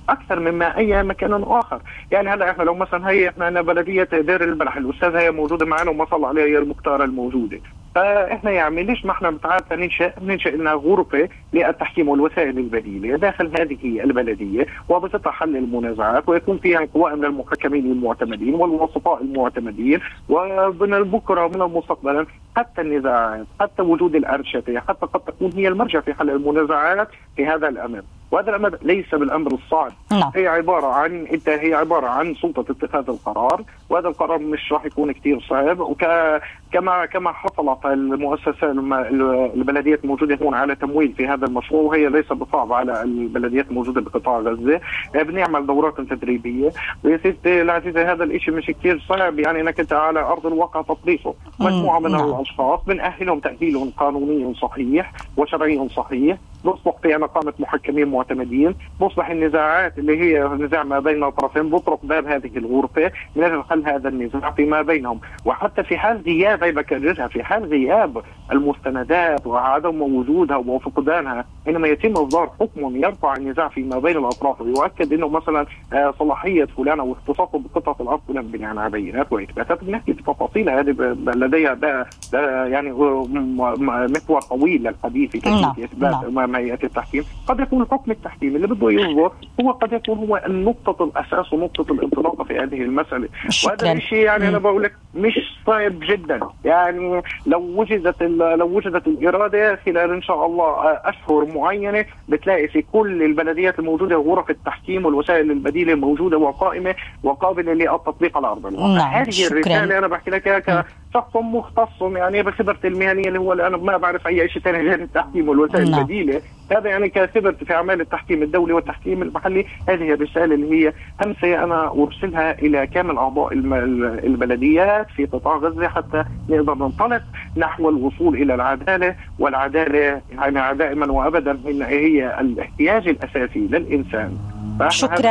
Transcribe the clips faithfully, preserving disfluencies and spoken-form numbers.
اكثر مما اي مكان اخر. يعني هلا احنا لو مثلا هي احنا عندنا بلديه دير البلح، الاستاذ هي موجوده معنا وما صلى عليها هي المختاره الموجوده، فاحنا يعني ليش ما احنا متعادة ننشئ ننشئ لنا غرفه للتحكيم والوسائل البديله داخل هذه البلديه وبسطها حل المنازعات، ويكون فيها قوائم للمحكمين المعتمدين والوسطاء المعتمدين، ومن بكره من المستقبل حتى النزاعات، حتى وجود الارشده، حتى قد تكون هي المرجع في حل المنازعات في هذا الامر. وهذا الامر ليس بالامر الصعب، لا. هي عباره عن انت هي عباره عن سلطه اتخاذ القرار، وهذا القرار مش راح يكون كثير صعب. وكما كما حصلت المؤسسه البلديات الموجوده هون على تمويل في هذا المشروع، وهي ليس بصعب على البلديات الموجوده بقطاع غزه، بنعمل دورات تدريبيه. ويا سيدي العزيزه هذا الشيء مش كثير صعب، يعني انك انت على ارض الواقع تطبيقه. مجموعه من الاشخاص بنأهلهم تأهيل قانوني صحيح وشرعي صحيح، نصبح في نقابه محكمين معتمدين، نصبح النزاعات اللي هي نزاع ما بين الطرفين بطرق باب هذه الغرفه من اجل حل هذا النزاع فيما بينهم. وحتى في حال غياب، اي بكررها، في حال غياب المستندات وعدم وجودها وفقدانها، انما يتم اصدار حكم يرفع النزاع فيما بين الاطراف ويؤكد انه مثلا صلاحيه فلان او اختصاصه بقطعه الارض فلان بناء على بينات واثباتات. بنحكي في تفاصيل هذه لديها ده ده يعني محور طويل للحديث في كيفيه اثبات امام هيئه التحكيم. قد يكون حكم التحكيم اللي بده يصدر هو قد يكون هو نقطه الاساس ونقطه الانطلاقه في هذه المساله. وهذا الشيء يعني انا بقول لك مش صعب جدا، يعني لو وجدت لو وجدت الاراده خلال ان شاء الله اشهر معينه بتلاقي في كل البلديات الموجوده غرف التحكيم والوسائل البديله موجوده وقائمه وقابله للتطبيق على ارض الواقع. هذه الرساله انا بحكي لك اياها كشخص مختص يعني بخبرتي المهنيه اللي هو انا ما بعرف اي شيء ثاني غير التحكيم والوسائل البديله. هذا يعني كخبرتي في اعمال التحكيم الدولي والتحكيم المحلي. هذه الرساله اللي هي همسه انا ارسلها الى كامل اعضاء البلديات في قطاع غزه حتى نقدر ننطلق نحو الوصول الى العداله. والعداله يعني دائما وابدا هي الاحتياج الاساسي للانسان. شكرا.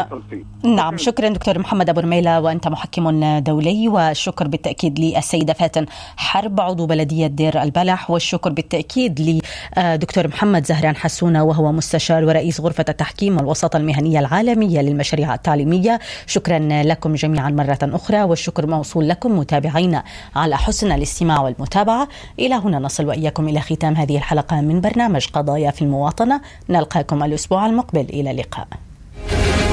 نعم، شكرا دكتور محمد أبو رميلة، وأنت محكم دولي. والشكر بالتأكيد للسيدة فاتن حرب عضو بلدية دير البلح، والشكر بالتأكيد لدكتور محمد زهران حسونة وهو مستشار ورئيس غرفة التحكيم والوساطة المهنية العالمية للمشاريع التعليمية. شكرا لكم جميعا مرة أخرى، والشكر موصول لكم متابعينا على حسن الاستماع والمتابعة. إلى هنا نصل وإياكم إلى ختام هذه الحلقة من برنامج قضايا في المواطنة. نلقاكم الأسبوع المقبل، إلى اللقاء.